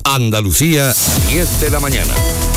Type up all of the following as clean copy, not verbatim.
Andalucía, 10 de la mañana.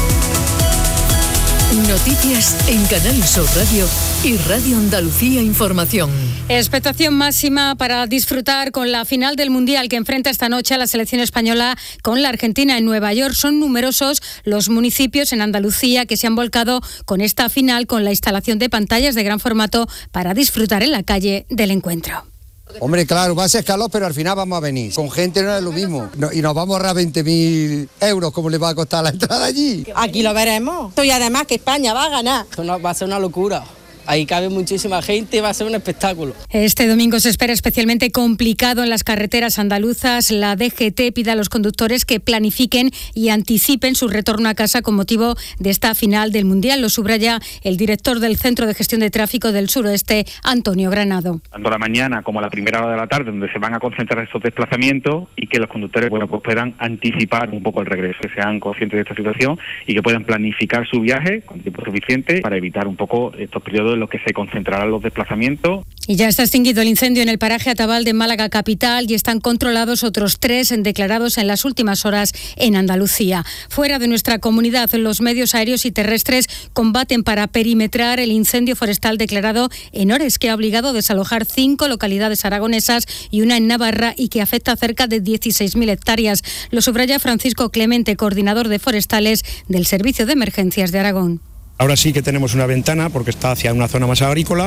Noticias en Canal Sur Radio y Radio Andalucía Información. Expectación máxima para disfrutar con la final del Mundial que enfrenta esta noche a la selección española con la Argentina en Nueva York. Son numerosos los municipios en Andalucía que se han volcado con esta final, con la instalación de pantallas de gran formato para disfrutar en la calle del encuentro. Hombre, claro, va a ser calor, pero al final vamos a venir. Con gente no es lo mismo. Y nos vamos a ahorrar 20.000 euros, como le va a costar la entrada allí. Aquí lo veremos. Y además que España va a ganar. Esto va a ser una locura. Ahí cabe muchísima gente y va a ser un espectáculo. Este domingo se espera especialmente complicado en las carreteras andaluzas. La DGT pide a los conductores que planifiquen y anticipen su retorno a casa con motivo de esta final del Mundial. Lo subraya el director del Centro de Gestión de Tráfico del Suroeste, Antonio Granado. Tanto la mañana como a la primera hora de la tarde, donde se van a concentrar estos desplazamientos y que los conductores pues puedan anticipar un poco el regreso, que sean conscientes de esta situación y que puedan planificar su viaje con tiempo suficiente para evitar un poco estos periodos en los que se concentrarán los desplazamientos. Y ya está extinguido el incendio en el paraje Atabal de Málaga capital y están controlados otros 3 declarados en las últimas horas en Andalucía. Fuera de nuestra comunidad, los medios aéreos y terrestres combaten para perimetrar el incendio forestal declarado en Ores, que ha obligado a desalojar 5 localidades aragonesas y una en Navarra y que afecta a cerca de 16.000 hectáreas. Lo subraya Francisco Clemente, coordinador de forestales del Servicio de Emergencias de Aragón. Ahora sí que tenemos una ventana porque está hacia una zona más agrícola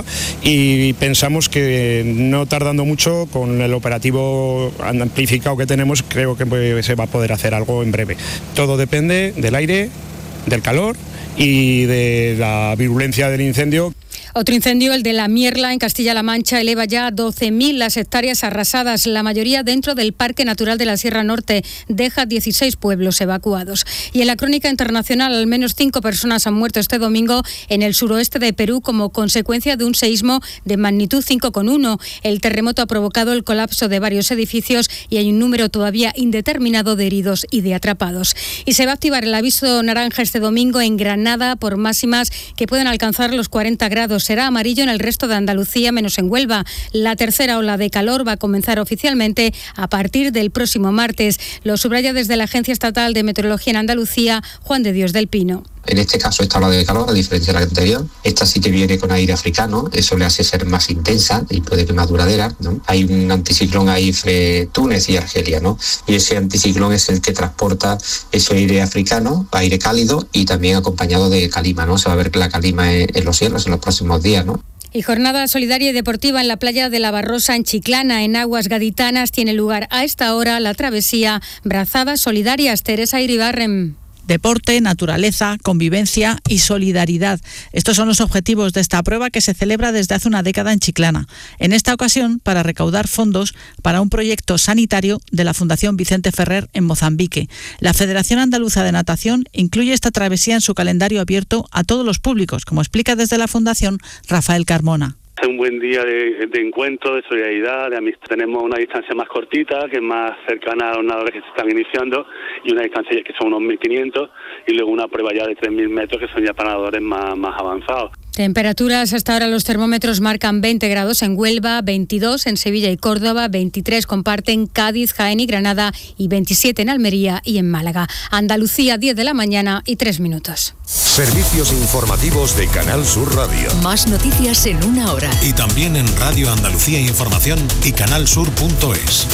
y pensamos que no tardando mucho con el operativo amplificado que tenemos, creo que se va a poder hacer algo en breve. Todo depende del aire, del calor y de la virulencia del incendio. Otro incendio, el de La Mierla, en Castilla-La Mancha, eleva ya a 12.000 las hectáreas arrasadas, la mayoría dentro del Parque Natural de la Sierra Norte. Deja 16 pueblos evacuados. Y en la crónica internacional, al menos 5 personas han muerto este domingo en el suroeste de Perú como consecuencia de un seísmo de magnitud 5,1. El terremoto ha provocado el colapso de varios edificios y hay un número todavía indeterminado de heridos y de atrapados. Y se va a activar el aviso naranja este domingo en Granada por máximas que pueden alcanzar los 40 grados. Será amarillo en el resto de Andalucía, menos en Huelva. La tercera ola de calor va a comenzar oficialmente a partir del próximo martes. Lo subraya desde la Agencia Estatal de Meteorología en Andalucía, Juan de Dios del Pino. En este caso, esta ola de calor, a diferencia de la anterior, esta sí que viene con aire africano, eso le hace ser más intensa y puede que más duradera, ¿no? Hay un anticiclón ahí entre Túnez y Argelia, ¿no? Y ese anticiclón es el que transporta ese aire africano, aire cálido y también acompañado de calima, ¿no? Se va a ver la calima en los cielos en los próximos días, ¿no? Y jornada solidaria y deportiva en la playa de La Barrosa, en Chiclana, en aguas gaditanas, tiene lugar a esta hora la travesía Brazadas Solidarias. Teresa Iribarren. Deporte, naturaleza, convivencia y solidaridad. Estos son los objetivos de esta prueba que se celebra desde hace una década en Chiclana. En esta ocasión, para recaudar fondos para un proyecto sanitario de la Fundación Vicente Ferrer en Mozambique. La Federación Andaluza de Natación incluye esta travesía en su calendario abierto a todos los públicos, como explica desde la Fundación Rafael Carmona. Es un buen día de encuentro, de solidaridad, de amistad. Tenemos una distancia más cortita, que es más cercana a los nadadores que se están iniciando, y una distancia que son unos 1.500, y luego una prueba ya de 3.000 metros, que son ya para nadadores más avanzados. Temperaturas, hasta ahora los termómetros marcan 20 grados en Huelva, 22 en Sevilla y Córdoba, 23 comparten Cádiz, Jaén y Granada y 27 en Almería y en Málaga. Andalucía, 10 de la mañana y 3 minutos. Servicios informativos de Canal Sur Radio. Más noticias en una hora. Y también en Radio Andalucía Información y canalsur.es.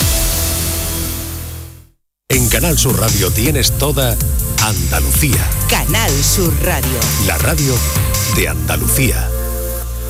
En Canal Sur Radio tienes toda Andalucía. Canal Sur Radio. La radio de Andalucía.